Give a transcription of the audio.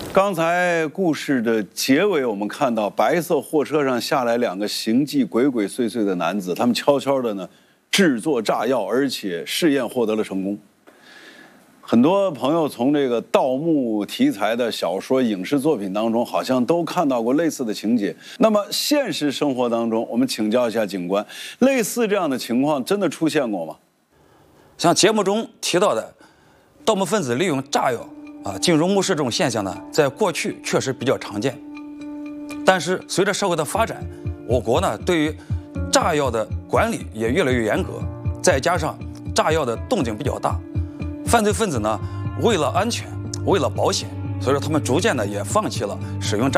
刚才故事的结尾，我们看到白色货车上下来2个行迹鬼鬼祟祟的男子，他们悄悄的呢制作炸药，而且试验获得了成功。很多朋友从这个盗墓题材的小说、影视作品当中，好像都看到过类似的情节。那么现实生活当中，我们请教一下警官，类似这样的情况真的出现过吗？ 像节目中提到的，盗墓分子利用炸药进入墓室这种现象呢，在过去确实比较常见。但是随着社会的发展，我国呢对于炸药的管理也越来越严格，再加上炸药的动静比较大，犯罪分子呢为了安全，为了保险，所以说他们逐渐的也放弃了使用炸